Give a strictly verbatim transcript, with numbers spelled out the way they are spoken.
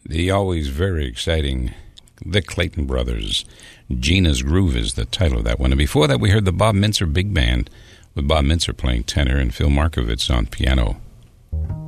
The always very exciting The Clayton Brothers. Gina's Groove is the title of that one. And before that, we heard the Bob Mintzer Big Band with Bob Mintzer playing tenor and Phil Markovitz on piano.